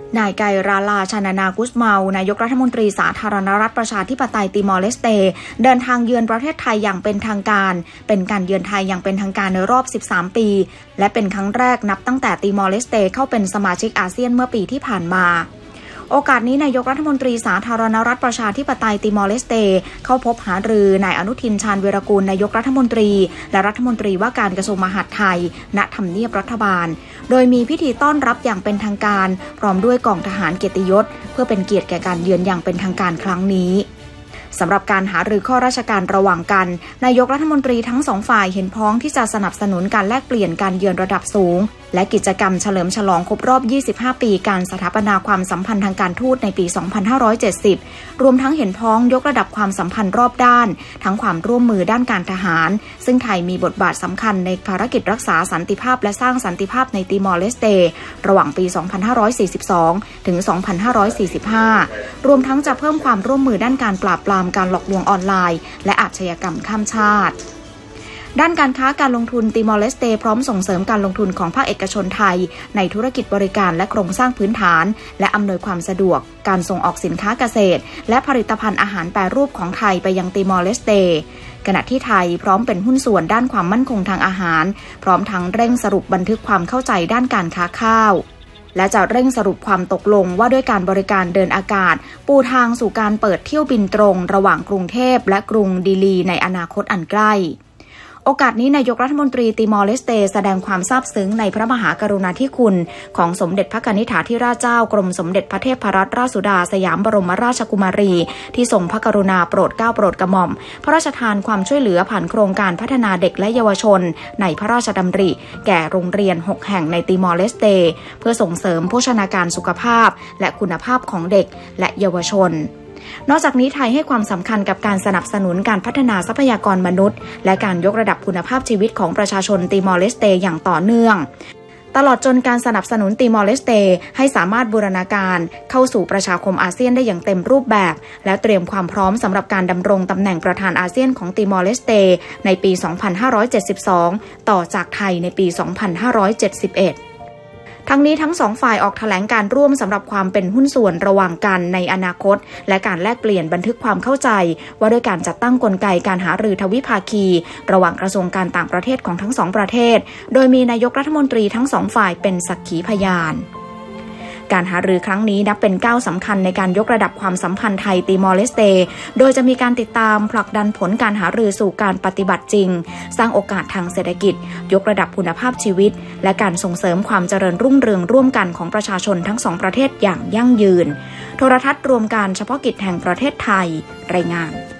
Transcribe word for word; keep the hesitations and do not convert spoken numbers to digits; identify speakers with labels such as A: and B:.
A: นายไกราลา ชานานากุสเมานายกรัฐมนตรีสาธารณรัฐประชาธิปไตยติมอร์เลสเตเดินทางเยือนประเทศไทยอย่างเป็นทางการเป็นการเยือนไทยอย่างเป็นทางการในรอบสิบสามปีและเป็นครั้งแรกนับตั้งแต่ติมอร์เลสเตเข้าเป็นสมาชิกอาเซียนเมื่อปีที่ผ่านมาโอกาสนี้นายกรัฐมนตรีสาธารณรัฐประชาธิปไตยติมอร์เลสเตเข้าพบหารือนายอนุทินชาญวีรกูลนายกรัฐมนตรีและรัฐมนตรีว่าการกระทรวงมหาดไทยณทำเนียบรัฐบาลโดยมีพิธีต้อนรับอย่างเป็นทางการพร้อมด้วยกองทหารเกียรติยศเพื่อเป็นเกียรติแก่การเยือนอย่างเป็นทางการครั้งนี้สำหรับการหารือข้อราชการระหว่างกันนายกรัฐมนตรีทั้งสองฝ่ายเห็นพ้องที่จะสนับสนุนการแลกเปลี่ยนการเยือนระดับสูงและกิจกรรมเฉลิมฉลองครบรอบยี่สิบห้าปีการสถาปนาความสัมพันธ์ทางการทูตในปีสองพันห้าร้อยเจ็ดสิบรวมทั้งเห็นพ้องยกระดับความสัมพันธ์รอบด้านทั้งความร่วมมือด้านการทหารซึ่งไทยมีบทบาทสำคัญในภารกิจรักษาสันติภาพและสร้างสันติภาพในติมอร์เลสเตระหว่างปีสองพันห้าร้อยสี่สิบสองถึงสองพันห้าร้อยสี่สิบห้ารวมทั้งจะเพิ่มความร่วมมือด้านการปราบปรามการหลอกลวงออนไลน์และอาชญากรรมข้ามชาติด้านการค้าการลงทุนติมอร์เลสเตพร้อมส่งเสริมการลงทุนของภาคเอกชนไทยในธุรกิจบริการและโครงสร้างพื้นฐานและอำนวยความสะดวกการส่งออกสินค้าเกษตรและผลิตภัณฑ์อาหารแปรรูปของไทยไปยังติมอร์เลสเตขณะที่ไทยพร้อมเป็นหุ้นส่วนด้านความมั่นคงทางอาหารพร้อมทั้งเร่งสรุปบันทึกความเข้าใจด้านการค้าข้าวและจะเร่งสรุปความตกลงว่าด้วยการบริการเดินอากาศปูทางสู่การเปิดเที่ยวบินตรงระหว่างกรุงเทพและกรุงดิลีในอนาคตอันใกล้โอกาสนี้นายกรัฐมนตรีติมอร์เลสเตแสดงความซาบซึ้งในพระมหากรุณาธิคุณของสมเด็จพระนิธิธิราชเจ้ากรมสมเด็จพระเทพรัตนราชสุดาสยามบรมราชกุมารีที่ทรงพระกรุณาโปรดเกล้าโปรดกระหม่อมพระราชทานความช่วยเหลือผ่านโครงการพัฒนาเด็กและเยาวชนในพระราชดำริแก่โรงเรียนหกแห่งในติมอร์เลสเตเพื่อส่งเสริมโภชนาการสุขภาพและคุณภาพของเด็กและเยาวชนนอกจากนี้ไทยให้ความสำคัญกับการสนับสนุนการพัฒนาทรัพยากรมนุษย์และการยกระดับคุณภาพชีวิตของประชาชนติมอร์เลสเตอย่างต่อเนื่องตลอดจนการสนับสนุนติมอร์เลสเตให้สามารถบูรณาการเข้าสู่ประชาคมอาเซียนได้อย่างเต็มรูปแบบและเตรียมความพร้อมสำหรับการดำรงตำแหน่งประธานอาเซียนของติมอร์เลสเตในปีสองพันห้าร้อยเจ็ดสิบสองต่อจากไทยในปีสองพันห้าร้อยเจ็ดสิบเอ็ดทั้งนี้ทั้งสองฝ่ายออกแถลงการร่วมสำหรับความเป็นหุ้นส่วนระหว่างกันในอนาคตและการแลกเปลี่ยนบันทึกความเข้าใจว่าด้วยการจัดตั้งกลไกการหารือทวิภาคีระหว่างกระทรวงการต่างประเทศของทั้งสองประเทศโดยมีนายกรัฐมนตรีทั้งสองฝ่ายเป็นสักขีพยานการหารือครั้งนี้นับเป็นก้าวสำคัญในการยกระดับความสัมพันธ์ไทยติมอร์เลสเตโดยจะมีการติดตามผลักดันผลการหารือสู่การปฏิบัติจริงสร้างโอกาสทางเศรษฐกิจยกระดับคุณภาพชีวิตและการส่งเสริมความเจริญรุ่งเรืองร่วมกันของประชาชนทั้งสองประเทศอย่างยั่งยืนโทรทัศน์รวมการเฉพาะกิจแห่งประเทศไทยรายงาน